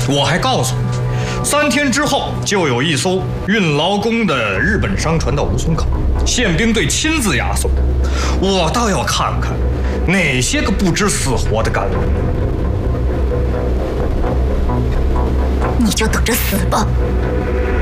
我还告诉你，3天之后就有一艘运劳工的日本商船到吴淞口，宪兵队亲自押送。我倒要看看哪些个不知死活的敢来。 你就等着死吧。